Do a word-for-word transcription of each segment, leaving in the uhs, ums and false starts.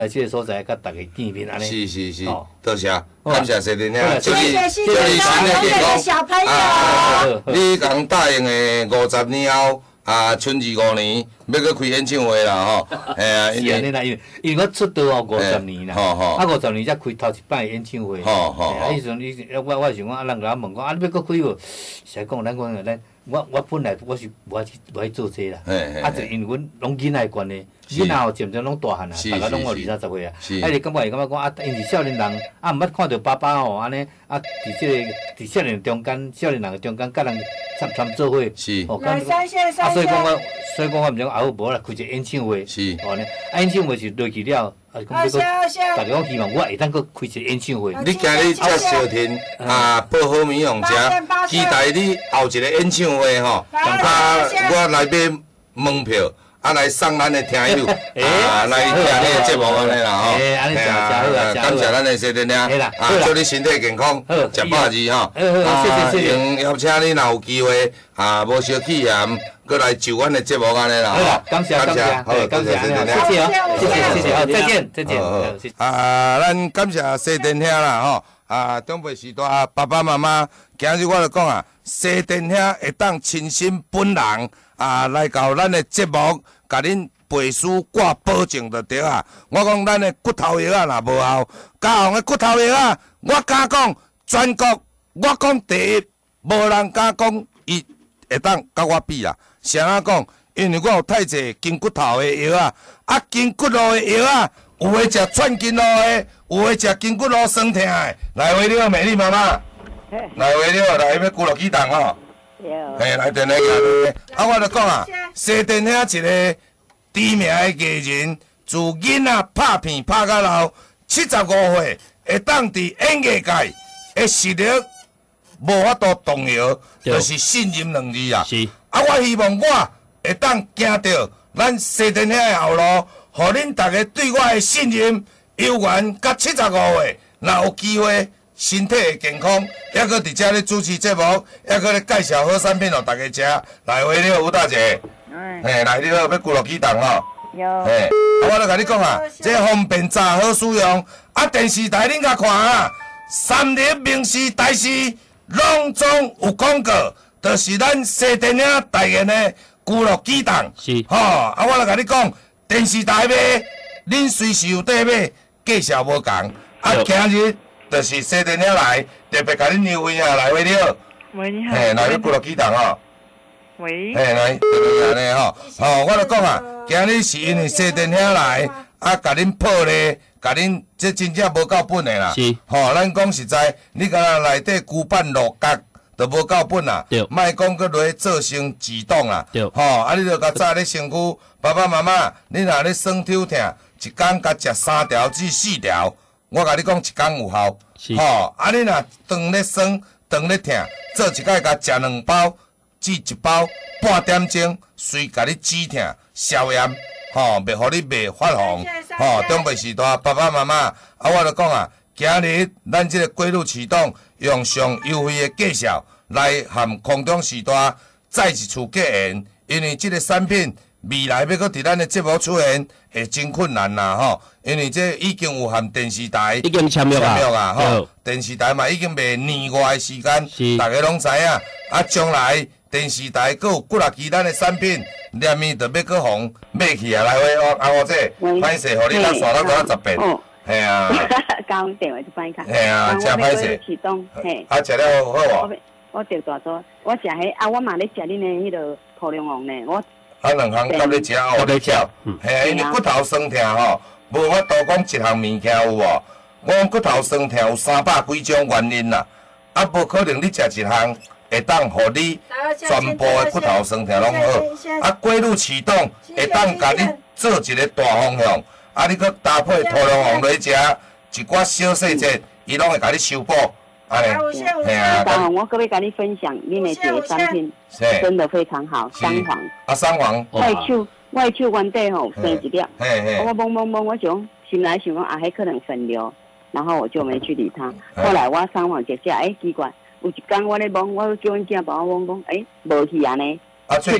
来这个所在，甲大家见面安尼。 是是是， 哦多谢，感谢谢电兄， 谢谢谢谢新的健康小朋友。 啊，你讲答应的五十年后啊，春二五年要去开演唱会啦吼，哎呀， 是安尼啦，因为因为我出道哦五十年啦，啊五十年才开头一摆演唱会。 吼吼， 啊，迄阵你我我想讲啊，人甲我问讲啊，你要搁开无？实讲咱讲咱我我本来我是无爱去无爱做这啦，啊就因为阮拢囡仔关系。囡仔吼渐渐拢大汉啊，大家拢有二三十岁啊，啊你感觉会感觉讲啊，因是少年人啊，毋捌看到爸爸吼安尼啊，伫即个伫少年中间，少年人中间，甲人参参做伙， 是， 哦， 来三线三线。 啊，所以讲我，所以讲我毋知讲啊，无啦，开一个演唱会， 是， 哦呢，啊演唱会是落去了，啊，讲要搁，大家讲希望我会当搁开一个演唱会。 你今日遮小天啊，报好面用遮，期待你后一个演唱会吼，啊，我来买门票。啊，来送咱的听友，啊，来听你的节目安尼啦吼， 哎，安尼真好， 感谢咱的谢电兄，啊，祝你身体健康，食饱子吼，啊，用邀请你若有机会啊，无小气炎，过来就阮的节目安尼啦， 好，感谢感谢，好，感谢谢谢哦，谢谢谢谢，好，再见再见， 啊，咱感谢谢电兄啦吼，啊，长辈时代爸爸妈妈，今日我就讲啊，谢电兄会当亲身本人。啊，来到咱的节目，甲恁背书挂保证就对啊。我讲咱的骨头药啊，若无效，家行的骨头药啊，我敢讲全国，我讲第一，无人敢讲伊会当甲我比啦。谁啊讲？因为我有太济筋骨头的药啊，啊筋骨路的药啊，有诶食串筋路的，有诶食筋骨路酸痛的。来为了美丽妈妈，来为了来要骨落去动吼。嘿，来电来行啊！我著讲啊，谢电兄一个知名的艺人，自囡仔拍片拍到老，七十五岁会当伫演艺界的实力无法度动摇，就是信任两字啊。是啊，我希望我会当行到咱谢电兄的后路，互恁大家对我的信任、有缘，甲七十五岁，若有机会。身体的健康，还搁伫遮咧主持节目，还搁咧介绍好产品互大家食。来，话了吴大姐，嘿，来你好，要骨落去动吼。有。嘿，我咧甲你讲啊，这方便炸好使用，啊电视台恁甲看啊，三立明视台视拢总有广告，就是咱西电影代言的骨落去动。是。吼，啊我咧甲你讲，电视台买，恁随时有得买，价钱无共。啊，今日。就是西电影来，特别甲恁优惠啊，来喂你好。 喂，你好。 嘿，来你过来起动吼。 喂。 嘿，来，就是安尼吼。吼，我著讲啊，今日是因为西电影来，啊，甲恁破例，甲恁这真正无够本的啦。是。吼，咱讲实在，你敢若内底旧版落角，都无够本啦。对。莫讲搁落去做成自动啦。对。吼，啊，你著甲早咧身躯，爸爸妈妈，你若咧酸抽痛，一工甲食三条至四条。我甲你讲，一工有效，吼！啊，你若肠咧酸、肠咧痛，做一摆甲食两包至一包，半点钟，随甲你止痛、消炎，吼，袂互你袂发红，吼！长辈时代，爸爸妈妈，啊，我著讲啊，今日咱即个规律启动，用上优惠的价钱来含空中时代再一次结缘，因为即个产品。未来要搁伫咱的节目出现，会真困难啦吼，因为这已经有含电视台已经签约啊吼，电视台嘛已经卖年外的时间，大家拢知影。啊，将来电视台搁有几啊期咱的产品，连面就要搁红买去啊！来喂，我啊我这歹势，互你咱刷咱多十遍，系啊。 刚电话就摆卡。 系啊，真歹势。 启动，嘿。 啊，食了好无？ 我着大桌，我食迄啊，我嘛咧食恁的迄个土龙王呢，我。 啊，两项甲你食，后咧食，嘿啊，因为骨头酸痛吼，无法度讲一项物件有无？我讲骨头酸痛有三百几种原因啦，啊，无可能你食一项会当互你全部的骨头酸痛拢好，啊，规律启动会当甲你做一个大方向，啊，你搁搭配土龙王来食，一寡小细节，伊拢会甲你修补。哎， 嘿啊！当然，我可不可以跟你分享你的这个产品，真的非常好，姜黄。 啊，姜黄。 外手外手原底吼生一粒，我懵懵懵，我想心来想讲啊，还可能分流，然后我就没去理他。后来我上网一下，哎，奇怪，有一天我咧懵，我叫阮囝帮我懵懵，哎，无去安尼。 啊，最近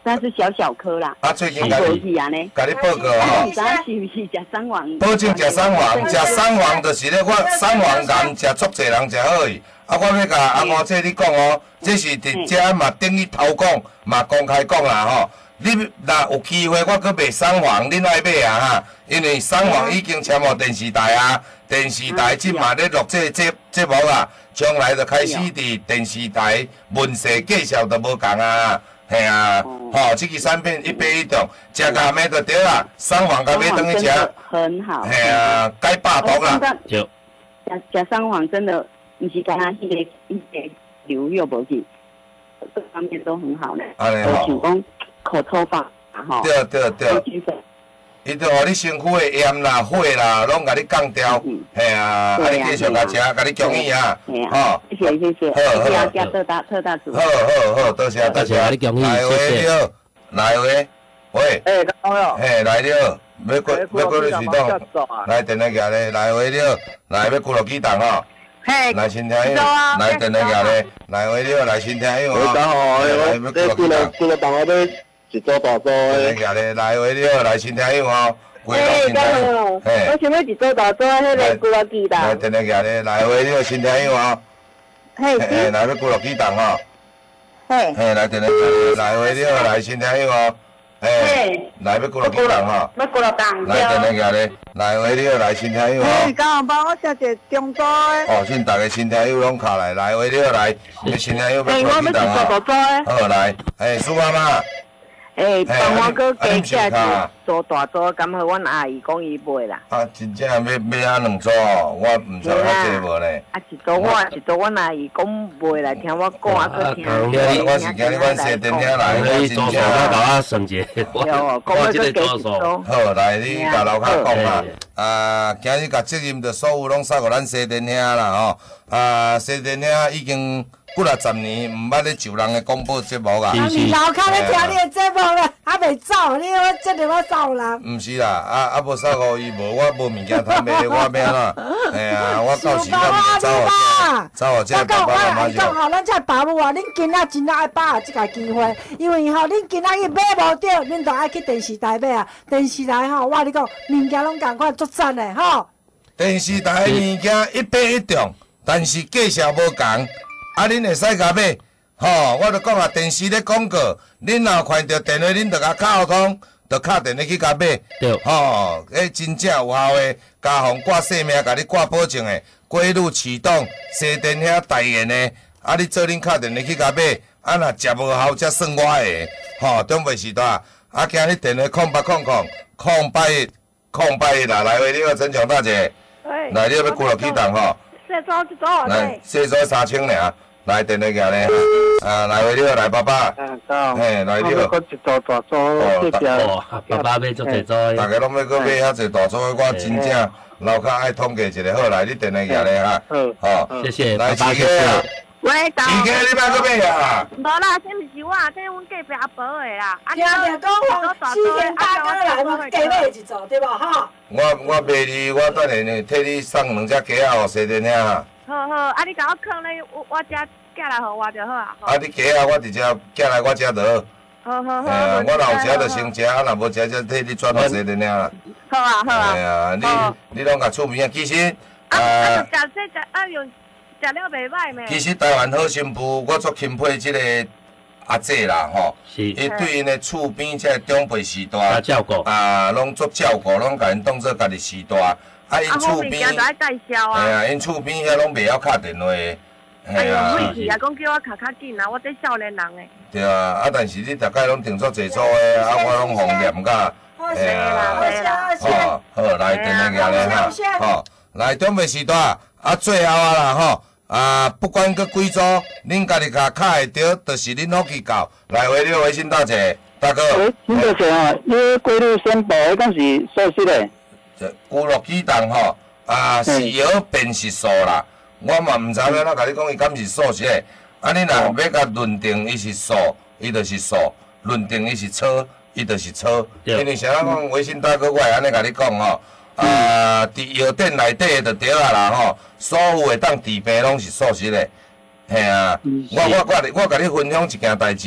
但是小小颗啦。 啊，最近甲你， 啊呢， 甲你报告吼。 唔知是不是食三黄？ 保证食三黄，食三黄就是咧，我三黄癌食足侪人食好去。啊，我要甲阿毛姐你讲哦，这是伫遮嘛等于偷讲，嘛公开讲啦吼。你若有机会，我搁卖三黄，恁爱买啊哈，因为三黄已经签互电视台啊，电视台即嘛咧录这节节目啊，将来就开始伫电视台问世介绍都无共啊，嘿啊，吼，这个产品一百一中，食甲买就对啦，三黄甲买等去食， 很好， 嘿啊，解百毒啦， 就食食三黄真的，毋是干那迄个迄个流药无去，各方面都很好呢。 安尼吼。 想讲口头法吼。 对对对。伊就互你身躯的炎啦、火啦，拢甲你降掉，嘿啊，啊你继续甲食，甲你建议啊，吼， 谢谢谢谢， 好好好，特大特大主， 好好好，多谢多谢，来回你好，来回，喂， 哎，刚好， 嘿，来了，要过要过你水洞，来电来夹咧，来回了，来要过落几档吼， 嘿， 来先听友，来电来夹咧，来回了，来先听友哦， 刚好，我这过了过了档我都。一组大组的， 来回了，来先听友哦。 哎，刚好，我想要一组大组迄个咕噜鸡蛋。 来，等下夹咧，来回了，先听友哦。 嘿， 嘿，来要咕噜鸡蛋哦。 嘿， 嘿，来等下夹咧，来回了，来先听友哦。嘿，来要咕噜鸡蛋哦。 要咕噜蛋。 来等下夹咧，来回了，来先听友哦。 嘿，刚好帮我写一个中组的。 哦，先大家先听友拢卡来，来回了，来，你先听友要咕噜鸡蛋哦。 好，来，哎，苏妈妈。 诶，帮我搁加起来做大组，敢好阮阿姨讲伊买啦。 啊，真正要要啊两组，我毋知影这无咧。 啊，一组我一组阮阿姨讲买来，听我讲啊，搁听。 我是今日阮西电听来，我真正。 我甲我算者，我我即个做数。 好，来你甲楼骹讲啦。啊，今日甲责任着所有拢撒互咱西电听啦吼。啊，西电听已经。几若十年毋捌咧就人的广播节目啊！ 啊，你楼骹咧听你的节目啦，还袂走，你我接着我走人。 毋是啦，啊啊无扫互伊无，我无物件通卖，我要安怎？哎呀，我到时我毋走哦，走哦，这爸爸妈妈就。 我讲吼，咱这爸母啊，恁囡仔真爱把握即个机会，因为吼，恁囡仔伊买无着，恁就爱去电视台买啊。电视台吼，我你讲，物件拢共款足赞的吼。 电视台物件一百一中，但是介绍无共。啊，恁会使甲买，吼，我著讲啊，电视咧广告，恁若看到电话，恁著甲敲通，著敲电话去甲买， 对， 吼，迄真正有效诶，家防挂性命，甲你挂保证诶，规律启动，西电遐代言诶，啊，你做恁敲电话去甲买，啊，若食无效，才算我诶，吼，中袂时代，啊，今日电话空八空空空八一空八一啦，来喂，你好，陈强大姐，来，你要要几落去档吼？ 四组一组啊， 来，四组三千尔，来电话夹咧，啊，来回你好，来爸爸，嘿，来你好， 我一组大组， 哦，爸爸买足侪组， 大家拢要搁买遐侪大组，我真正楼骹爱统计一下，好，来你电话夹咧哈，好， 谢谢， 来爸爸谢谢谢。 喂，大。 二家你莫搁买啊？ 无啦，这毋是我，这阮隔壁阿婆的啦。 听着讲吼，四天大哥来嘛，加买一组对无吼？ 我我卖你，我等下呢替你送两只鸡仔互西电遐。 好好，啊你甲我放咧我我遮寄来互我就好啊。 啊，你鸡仔我直接寄来我遮就好。 好好好。 哎呀，我若有食就先食，啊若无食则替你转到西电遐啦。 好啊好啊。 哎呀，你你拢甲厝边啊，其实啊。啊，食这食啊用。食了袂歹咩？ 其实台湾好新妇，我足钦佩即个阿姐啦，吼，伊对因的厝边即个长辈时代， 照顾啊，拢足照顾，拢甲因当做家己时代。啊，因厝边，哎呀，因厝边遐拢袂晓敲电话， 哎呀，每次啊，讲叫我卡较紧啊，我这少年人诶。 对啊，啊，但是你大概拢订做坐组的，啊，我拢方便甲， 哎呀， 好，好，来电话夹咧哈，吼，来长辈时代，啊，最后啊啦，吼。啊，不管搁几组，恁家己甲卡会着，就是恁福气够。来，回你微信大姐，大哥。 诶，请多谢啊，你规律宣布，迄敢是素食的？ 这咕噜鸡蛋吼，啊是药变是素啦。我嘛毋知影怎甲你讲伊敢是素食的。啊，你若要甲论定伊是素，伊就是素；论定伊是草，伊就是草。因为啥讲微信大哥，我会安尼甲你讲吼。啊，伫药店内底就对啊啦吼，所有会当治病拢是素食的，嘿啊。我我我我甲你分享一件代志，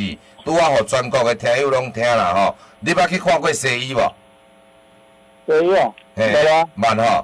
拄啊，互全国的听友拢听啦吼。你捌去看过西医无？ 西医哦， 嘿，慢吼。